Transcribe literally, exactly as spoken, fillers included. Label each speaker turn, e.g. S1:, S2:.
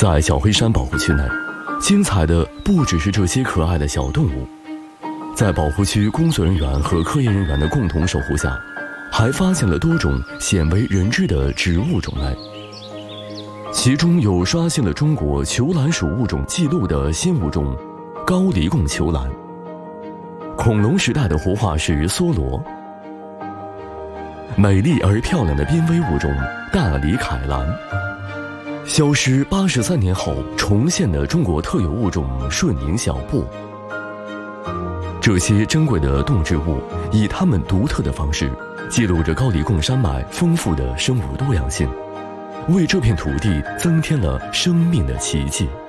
S1: 在小黑山保护区内，精彩的不只是这些可爱的小动物，在保护区工作人员和科研人员的共同守护下，还发现了多种鲜为人知的植物种类，其中有刷新了中国球兰属物种记录的新物种高黎贡球兰，恐龙时代的活化石梭罗，美丽而漂亮的濒危物种大理凯兰，消失八十三年后重现的中国特有物种顺宁小布。这些珍贵的动植物以它们独特的方式记录着高黎贡山脉丰富的生物多样性，为这片土地增添了生命的奇迹。